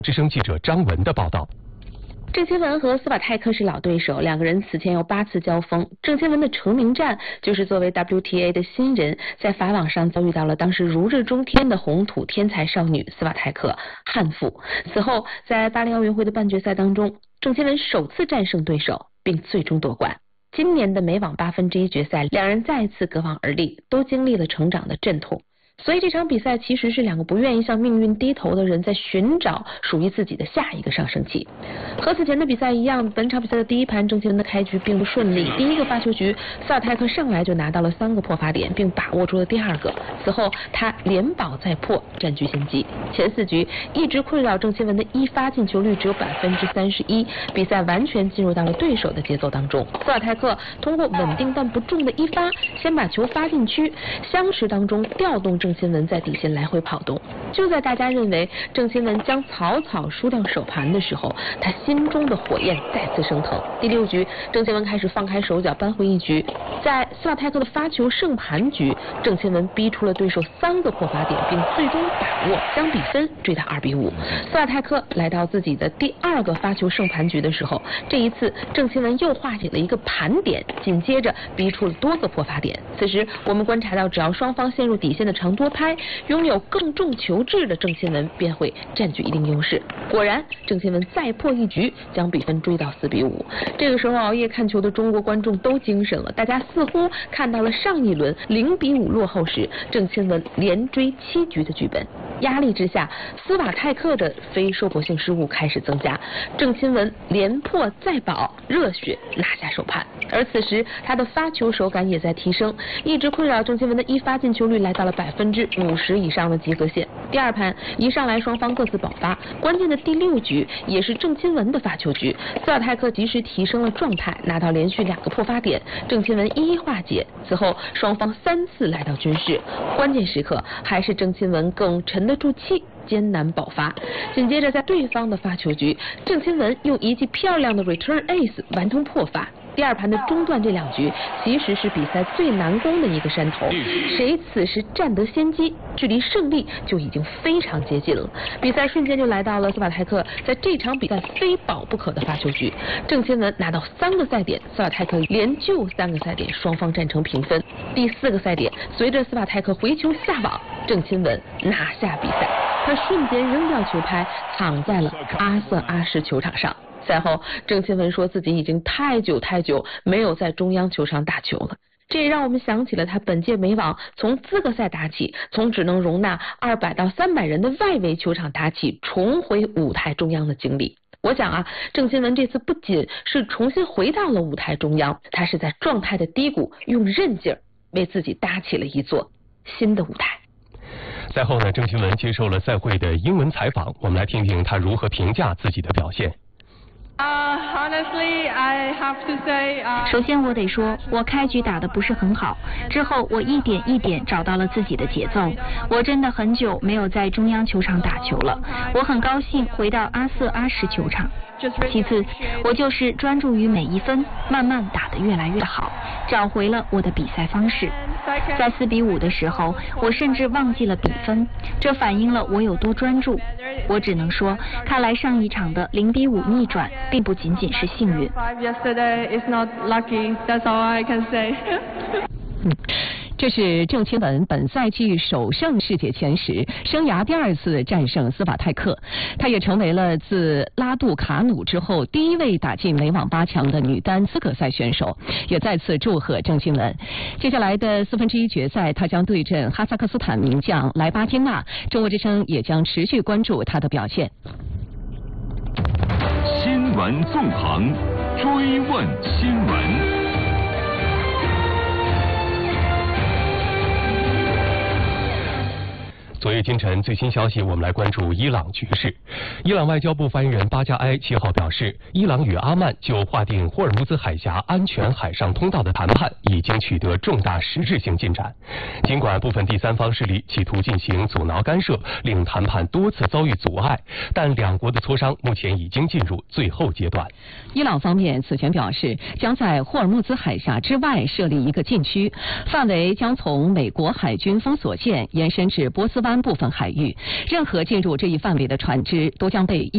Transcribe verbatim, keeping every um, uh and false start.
之声记者张文的报道。 郑钦文和斯瓦泰克是老对手，两个人此前有八次交锋。郑钦文的成名战就是作为 W T A 的新人，在法网上遭遇到了当时如日中天的红土天才少女斯瓦泰克悍妇。此后，在巴黎奥运会的半决赛当中，郑钦文首次战胜对手，并最终夺冠。今年的美网八分之一决赛，两人再次隔网而立，都经历了成长的阵痛。所以这场比赛其实是两个不愿意向命运低头的人在寻找属于自己的下一个上升期。和此前的比赛一样，本场比赛的第一盘郑钦文的开局并不顺利，第一个发球局斯瓦泰克上来就拿到了三个破发点，并把握住了第二个。此后他连保再破，占据先机。前四局一直困扰郑钦文的一发进球率只有百分之三十一，比赛完全进入到了对手的节奏当中。斯瓦泰克通过稳定但不重的一发，先把球发进区，相持当中调动郑钦文在底线来回跑动。就在大家认为郑钦文将草草输掉首盘的时候，他心中的火焰再次升腾。第六局，郑钦文开始放开手脚扳回一局。在斯瓦泰克的发球胜盘局，郑钦文逼出了对手三个破发点，并最终把握将比分追到二比五。斯瓦泰克来到自己的第二个发球胜盘局的时候，这一次郑钦文又化解了一个盘点，紧接着逼出了多个破发点。此时我们观察到，只要双方陷入底线的长多拍，拥有更重球质的郑钦文便会占据一定优势。果然，郑钦文再破一局，将比分追到四比五。这个时候，熬夜看球的中国观众都精神了，大家似乎看到了上一轮零比五落后时郑钦文连追七局的剧本。压力之下，斯瓦泰克的非收博性失误开始增加，郑钦文连破再保，热血拿下首盘。而此时他的发球手感也在提升，一直困扰郑钦文的一发进球率来到了百分之五十以上的及格线。第二盘一上来双方各自爆发，关键的第六局也是郑钦文的发球局，斯瓦泰克及时提升了状态，拿到连续两个破发点，郑钦文一一化解。此后双方三次来到均势，关键时刻还是郑钦文更沉得住气，艰难爆发。紧接着在对方的发球局，郑钦文用一记漂亮的 return ace 完成破发。第二盘的中段这两局其实是比赛最难攻的一个山头，谁此时占得先机，距离胜利就已经非常接近了。比赛瞬间就来到了斯瓦泰克在这场比赛非保不可的发球局，郑钦文拿到三个赛点，斯瓦泰克连救三个赛点，双方战成平分。第四个赛点，随着斯瓦泰克回球下网，郑钦文拿下比赛，他瞬间扔掉球拍，躺在了阿瑟阿什球场上。赛后，郑钦文说自己已经太久太久没有在中央球场打球了。这也让我们想起了他本届美网从资格赛打起，从只能容纳二百到三百人的外围球场打起，重回舞台中央的经历。我想啊，郑钦文这次不仅是重新回到了舞台中央，他是在状态的低谷用韧劲儿为自己搭起了一座新的舞台。 赛后呢，郑钦文接受了赛会的英文采访，我们来听听他如何评价自己的表现。 Uh, honestly, I have to say, uh... 首先我得说，我开局打得不是很好，之后我一点一点找到了自己的节奏。我真的很久没有在中央球场打球了，我很高兴回到阿瑟阿什球场。其次，我就是专注于每一分，慢慢打得越来越好，找回了我的比赛方式。在四比五的时候，我甚至忘记了比分，这反映了我有多专注。我只能说，看来上一场的零比五逆转并不仅仅是幸运。 嗯，这是郑钦文本赛季首胜世界前十，生涯第二次战胜斯瓦泰克，她也成为了自拉杜卡努之后第一位打进美网八强的女单资格赛选手，也再次祝贺郑钦文。接下来的四分之一决赛，她将对阵哈萨克斯坦名将莱巴金娜，中国之声也将持续关注她的表现。 新闻纵横，追问新闻。 昨夜今晨最新消息，我们来关注伊朗局势。伊朗外交部发言人巴加埃七号表示，伊朗与阿曼就划定霍尔木兹海峡安全海上通道的谈判已经取得重大实质性进展。尽管部分第三方势力企图进行阻挠干涉，令谈判多次遭遇阻碍，但两国的磋商目前已经进入最后阶段。 伊朗方面此前表示，将在霍尔木兹海峡之外设立一个禁区，范围将从美国海军封锁线延伸至波斯湾部分海域，任何进入这一范围的船只都将被